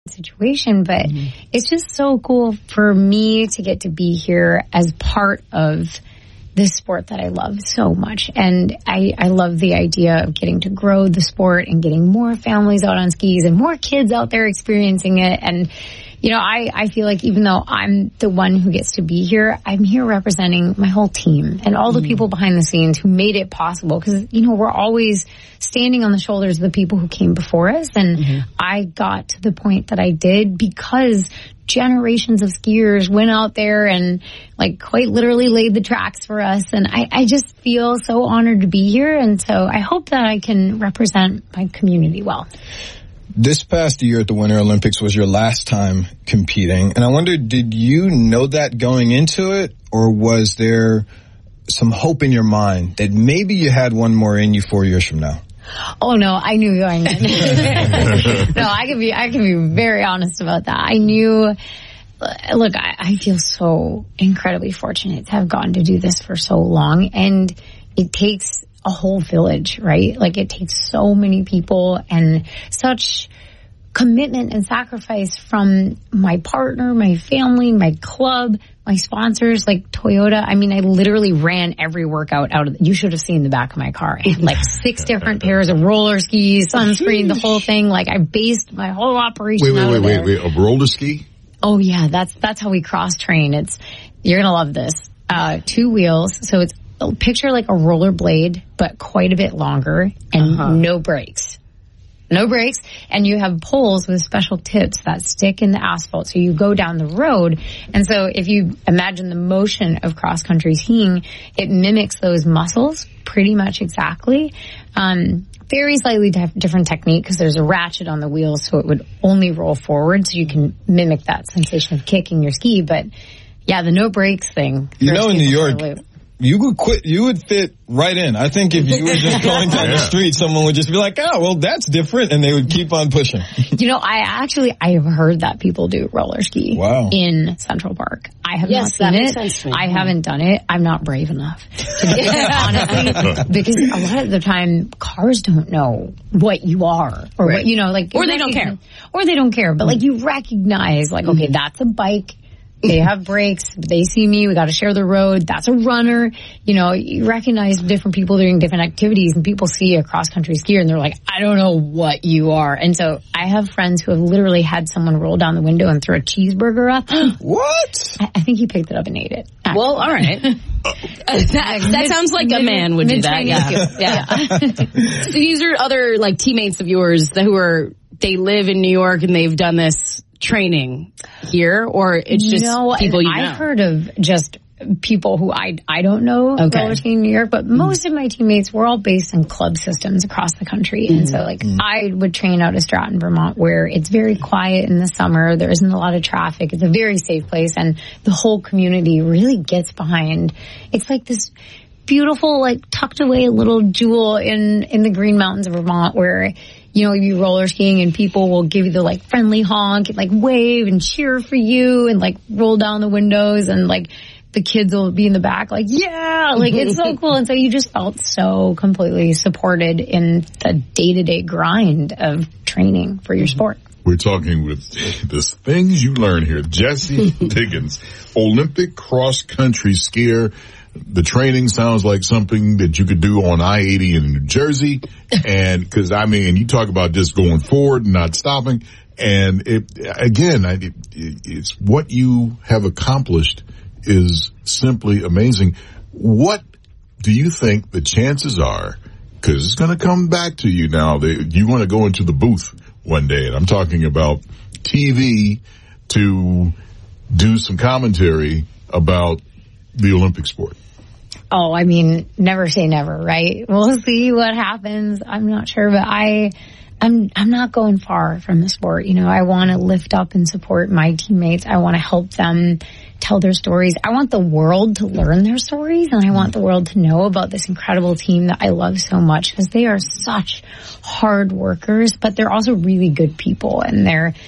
situation, but it's just so cool for me to get to be here as part of this sport that I love so much. And I love the idea of getting to grow the sport and getting more families out on skis and more kids out there experiencing it. And you know, I feel like even though I'm the one who gets to be here, I'm here representing my whole team and all the people behind the scenes who made it possible. Because, you know, we're always standing on the shoulders of the people who came before us. And I got to the point that I did because generations of skiers went out there and, like, quite literally laid the tracks for us. And I just feel so honored to be here. And so I hope that I can represent my community well. This past year at the Winter Olympics was your last time competing. And I wonder, did you know that going into it? Or was there some hope in your mind that maybe you had one more in you 4 years from now? Oh, no, I knew going in. No, I can be very honest about that. I knew, look, I feel so incredibly fortunate to have gotten to do this for so long. And it takes a whole village, right? Like, it takes so many people and such commitment and sacrifice from my partner, my family, my club, my sponsors, like Toyota. I mean, I literally ran every workout out of, you should have seen the back of my car. I had like 6 different pairs of roller skis, sunscreen, the whole thing. Like, I based my whole operation out of there. Wait, a roller ski? Oh yeah, that's how we cross train. You're gonna love this. 2 wheels, so it's picture like a roller blade, but quite a bit longer, and no brakes. No brakes, and you have poles with special tips that stick in the asphalt, so you go down the road. And so if you imagine the motion of cross-country skiing, it mimics those muscles pretty much exactly. Very slightly different technique because there's a ratchet on the wheels, so it would only roll forward, so you can mimic that sensation of kicking your ski. But yeah, the no brakes thing. You know, in New York, you would fit right in. I think if you were just going down the street, someone would just be like, oh, well, that's different, and they would keep on pushing. You know, I have heard that people do roller ski in Central Park. I have not seen it. I haven't done it. I'm not brave enough to do it, honestly, because a lot of the time, cars don't know what you are, or what, you know, like, or they don't care. Or they don't care, but like, you recognize, like, okay, that's a bike. They have brakes. They see me. We got to share the road. That's a runner. You know, you recognize different people doing different activities, and people see a cross-country skier, and they're like, I don't know what you are. And so I have friends who have literally had someone roll down the window and throw a cheeseburger up. What? I think he picked it up and ate it. Actually. Well, all right. That sounds like a man would do that. Yeah. So these are other, like, teammates of yours they live in New York and they've done this training here, or it's just people you know? I've heard of just people who I don't know roller skiing in New York, but most of my teammates were all based in club systems across the country. And so, like, I would train out of Stratton, Vermont, where it's very quiet in the summer. There isn't a lot of traffic. It's a very safe place, and the whole community really gets behind. It's like this beautiful, like, tucked away little jewel in the Green Mountains of Vermont, where, you know, you roller skiing and people will give you the, like, friendly honk and, like, wave and cheer for you and, like, roll down the windows, and, like, the kids will be in the back like, yeah, like, it's so cool. And so you just felt so completely supported in the day-to-day grind of training for your sport. We're talking with the things you learn here. Jessie Diggins, Olympic cross-country skier. The training sounds like something that you could do on I-80 in New Jersey. And because, I mean, you talk about just going forward and not stopping. And it's what you have accomplished is simply amazing. What do you think the chances are, because it's going to come back to you now, that you want to go into the booth one day, and I'm talking about TV, to do some commentary about the Olympic sport? Oh, I mean, never say never, right? We'll see what happens. I'm not sure, but I'm not going far from the sport. You know, I want to lift up and support my teammates. I want to help them tell their stories. I want the world to learn their stories, and I want the world to know about this incredible team that I love so much, because they are such hard workers, but they're also really good people, and they're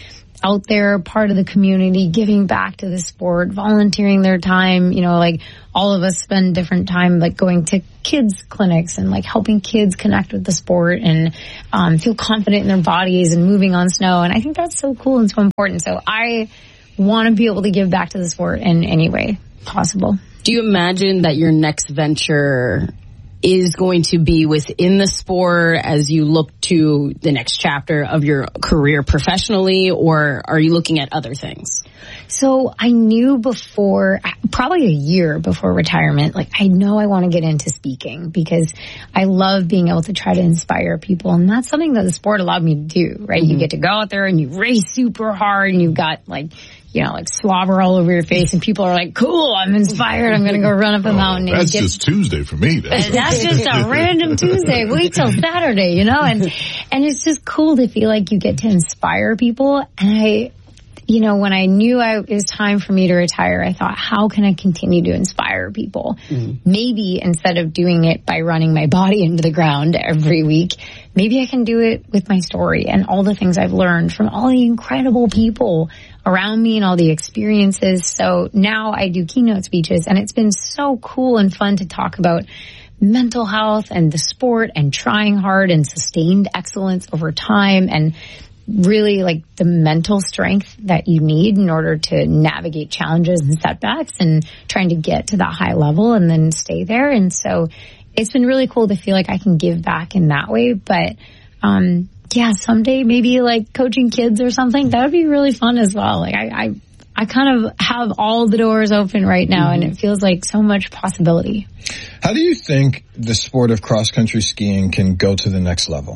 out there, part of the community, giving back to the sport, volunteering their time. You know, like all of us spend different time like going to kids clinics and like helping kids connect with the sport and feel confident in their bodies and moving on snow. And I think that's so cool and so important. So I want to be able to give back to the sport in any way possible. Do you imagine that your next venture is going to be within the sport as you look to the next chapter of your career professionally, or are you looking at other things? So I knew before, probably a year before retirement, like I know I want to get into speaking because I love being able to try to inspire people. And that's something that the sport allowed me to do, right? Mm-hmm. You get to go out there and you race super hard and you've got like, you know, like slobber all over your face and people are like, cool, I'm inspired. I'm going to go run up a mountain. That's just Tuesday for me. That's just a random Tuesday. Wait till Saturday, you know, and it's just cool to feel like you get to inspire people. And you know, when I knew it was time for me to retire, I thought, how can I continue to inspire people? Mm-hmm. Maybe instead of doing it by running my body into the ground every week, maybe I can do it with my story and all the things I've learned from all the incredible people around me and all the experiences. So now I do keynote speeches, and it's been so cool and fun to talk about mental health and the sport and trying hard and sustained excellence over time and really like the mental strength that you need in order to navigate challenges and setbacks and trying to get to that high level and then stay there. And so it's been really cool to feel like I can give back in that way. But, yeah, someday maybe like coaching kids or something, that would be really fun as well. Like I kind of have all the doors open right now, and it feels like so much possibility. How do you think the sport of cross-country skiing can go to the next level?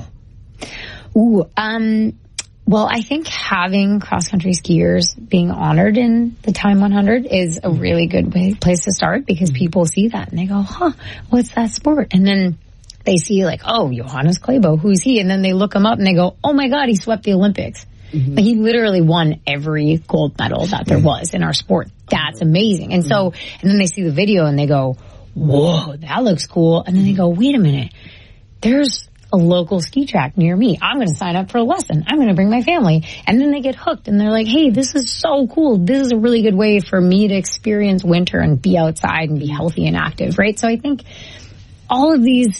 Well, I think having cross-country skiers being honored in the Time 100 is a really good place to start because people see that and they go, huh, what's that sport? And then they see like, oh, Johannes Klæbo, who's he? And then they look him up and they go, oh my God, he swept the Olympics. Mm-hmm. Like he literally won every gold medal that there was in our sport. That's amazing. And so, and then they see the video and they go, whoa, that looks cool. And then they go, wait a minute, there's a local ski track near me. I'm going to sign up for a lesson. I'm going to bring my family. And then they get hooked and they're like, hey, this is so cool. This is a really good way for me to experience winter and be outside and be healthy and active, right? So I think all of these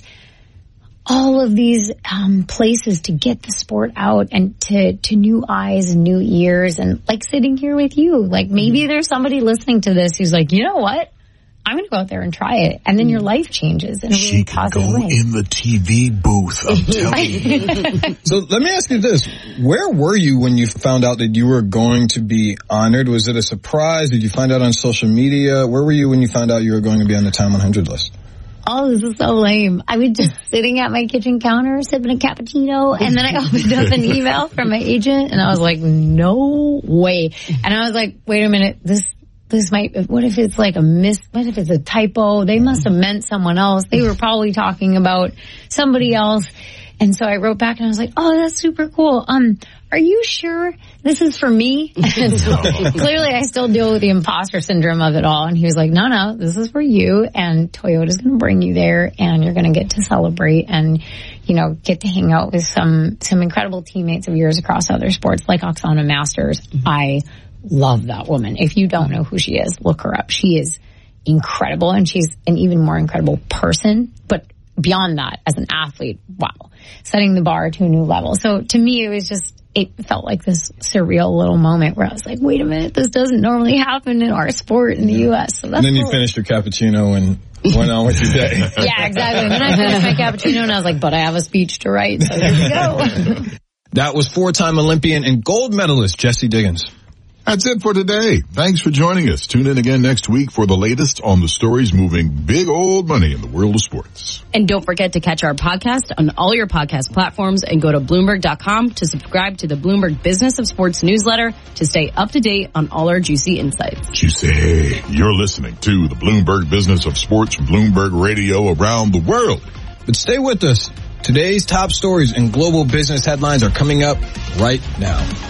places to get the sport out and to new eyes and new ears, and like sitting here with you, like maybe there's somebody listening to this who's like, you know what? I'm going to go out there and try it. And then your life changes in a really positive way. She can go in the TV booth, I'm telling you. So let me ask you this. Where were you when you found out that you were going to be honored? Was it a surprise? Did you find out on social media? Where were you when you found out you were going to be on the Time 100 list? Oh, this is so lame. I was just sitting at my kitchen counter, sipping a cappuccino, and then I opened up an email from my agent, and I was like, no way. And I was like, wait a minute, this might, what if it's like what if it's a typo? They must have meant someone else. They were probably talking about somebody else. And so I wrote back and I was like, oh, that's super cool. Are you sure this is for me? And so clearly I still deal with the imposter syndrome of it all. And he was like, no, this is for you. And Toyota's going to bring you there and you're going to get to celebrate and, you know, get to hang out with some incredible teammates of yours across other sports like Oksana Masters. Mm-hmm. I love that woman. If you don't know who she is, look her up. She is incredible and she's an even more incredible person. But beyond that, as an athlete, wow, setting the bar to a new level. So to me, it felt like this surreal little moment where I was like, wait a minute, this doesn't normally happen in our sport in the U.S. So that's and then cool. You finished your cappuccino and went on with your day. Yeah, exactly. And then I finished my cappuccino and I was like, but I have a speech to write, so here we go. That was four-time Olympian and gold medalist Jessie Diggins. That's it for today. Thanks for joining us. Tune in again next week for the latest on the stories moving big old money in the world of sports. And don't forget to catch our podcast on all your podcast platforms and go to Bloomberg.com to subscribe to the Bloomberg Business of Sports newsletter to stay up to date on all our juicy insights. Juicy. You're listening to the Bloomberg Business of Sports from Bloomberg Radio around the world. But stay with us. Today's top stories and global business headlines are coming up right now.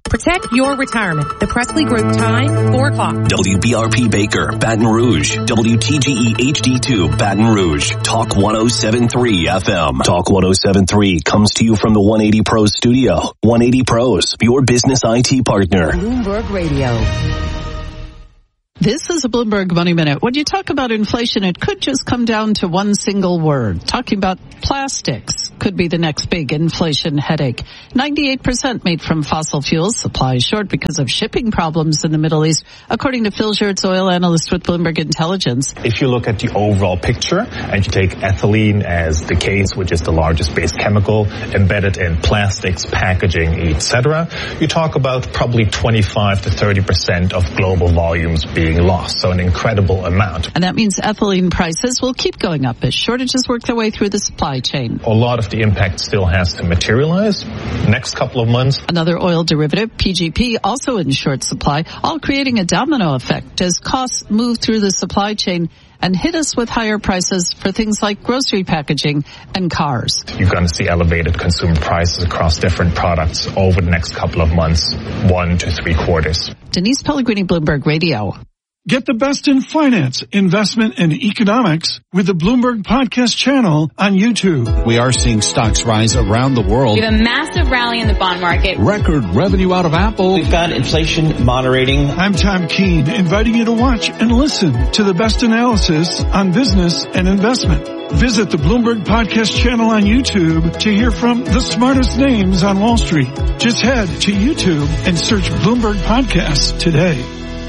Protect your retirement. The Presley Group time, 4 o'clock. WBRP Baker, Baton Rouge. WTGE HD2, Baton Rouge. Talk 107.3 FM. Talk 107.3 comes to you from the 180 Pros studio. 180 Pros, your business IT partner. Bloomberg Radio. This is a Bloomberg Money Minute. When you talk about inflation, it could just come down to one single word. Talking about plastics could be the next big inflation headache. 98% made from fossil fuels. Supply is short because of shipping problems in the Middle East, according to Phil Schertz, oil analyst with Bloomberg Intelligence. If you look at the overall picture and you take ethylene as the case, which is the largest base chemical embedded in plastics, packaging, etc., you talk about probably 25 to 30% of global volumes being lost, so an incredible amount. And that means ethylene prices will keep going up as shortages work their way through the supply chain. A lot of the impact still has to materialize next couple of months. Another oil derivative, PGP, also in short supply, all creating a domino effect as costs move through the supply chain and hit us with higher prices for things like grocery packaging and cars. You're going to see elevated consumer prices across different products over the next couple of months, 1 to 3 quarters. Denise Pellegrini, Bloomberg Radio. Get the best in finance, investment, and economics with the Bloomberg Podcast channel on YouTube. We are seeing stocks rise around the world. We have a massive rally in the bond market. Record revenue out of Apple. We've got inflation moderating. I'm Tom Keene, inviting you to watch and listen to the best analysis on business and investment. Visit the Bloomberg Podcast channel on YouTube to hear from the smartest names on Wall Street. Just head to YouTube and search Bloomberg Podcasts today.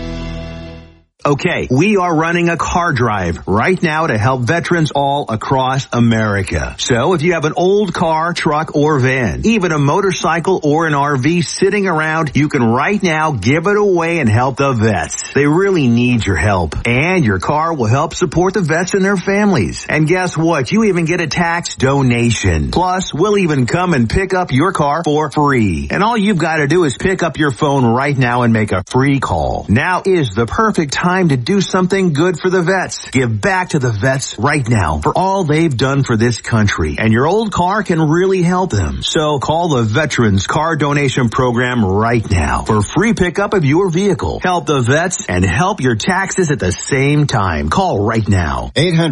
Okay, we are running a car drive right now to help veterans all across America. So if you have an old car, truck, or van, even a motorcycle or an RV sitting around, you can right now give it away and help the vets. They really need your help. And your car will help support the vets and their families. And guess what? You even get a tax donation. Plus, we'll even come and pick up your car for free. And all you've got to do is pick up your phone right now and make a free call. Now is the perfect time to do something good for the vets. Give back to the vets right now for all they've done for this country. And your old car can really help them. So call the Veterans Car Donation Program right now for free pickup of your vehicle. Help the vets and help your taxes at the same time. Call right now.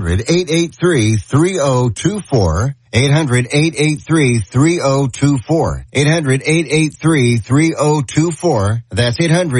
800-883-3024. 800-883-3024. 800-883-3024. That's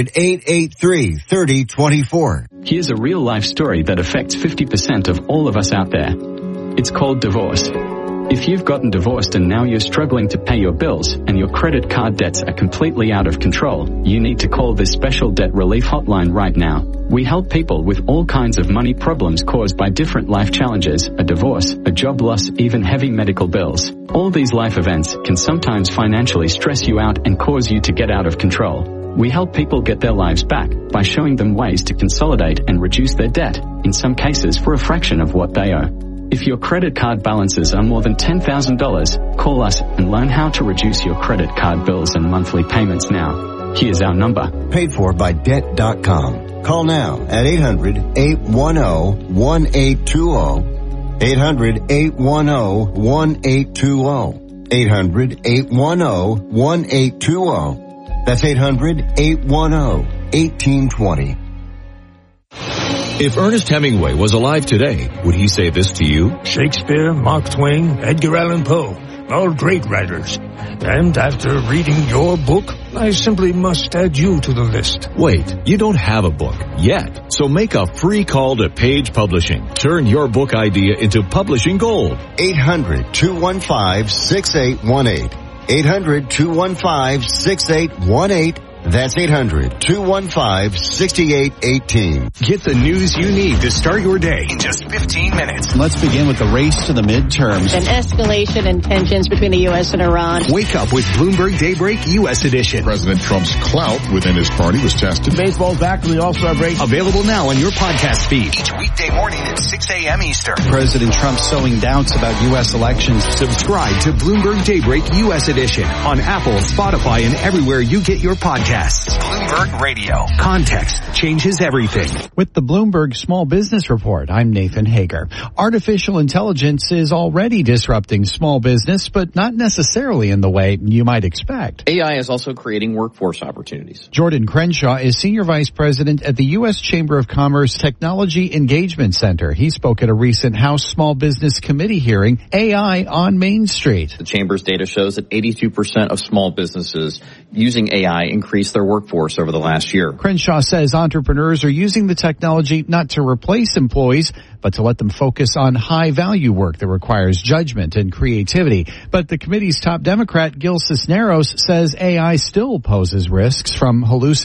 800-883-3024. Here's a real-life story that affects 50% of all of us out there. It's called divorce. If you've gotten divorced and now you're struggling to pay your bills and your credit card debts are completely out of control, you need to call this special debt relief hotline right now. We help people with all kinds of money problems caused by different life challenges, a divorce, a job loss, even heavy medical bills. All these life events can sometimes financially stress you out and cause you to get out of control. We help people get their lives back by showing them ways to consolidate and reduce their debt, in some cases for a fraction of what they owe. If your credit card balances are more than $10,000, call us and learn how to reduce your credit card bills and monthly payments now. Here's our number. Paid for by Debt.com. Call now at 800-810-1820. 800-810-1820. 800-810-1820. That's 800-810-1820. If Ernest Hemingway was alive today, would he say this to you? Shakespeare, Mark Twain, Edgar Allan Poe, all great writers. And after reading your book, I simply must add you to the list. Wait, you don't have a book yet. So make a free call to Page Publishing. Turn your book idea into publishing gold. 800-215-6818. 800-215-6818. That's 800-215-6818. Get the news you need to start your day in just 15 minutes. Let's begin with the race to the midterms. An escalation in tensions between the U.S. and Iran. Wake up with Bloomberg Daybreak U.S. edition. President Trump's clout within his party was tested. Baseball's back to the All-Star break. Available now on your podcast feed. Each weekday morning at 6 a.m. Eastern. President Trump sowing doubts about U.S. elections. Subscribe to Bloomberg Daybreak U.S. edition on Apple, Spotify, and everywhere you get your podcast. guests. Bloomberg Radio. Context changes everything. With the Bloomberg Small Business Report, I'm Nathan Hager. Artificial intelligence is already disrupting small business, but not necessarily in the way you might expect. AI is also creating workforce opportunities. Jordan Crenshaw is Senior Vice President at the U.S. Chamber of Commerce Technology Engagement Center. He spoke at a recent House Small Business Committee hearing, AI on Main Street. The Chamber's data shows that 82% of small businesses using AI increased their workforce over the last year. Crenshaw says entrepreneurs are using the technology not to replace employees, but to let them focus on high-value work that requires judgment and creativity. But the committee's top Democrat, Gil Cisneros, says AI still poses risks from hallucinations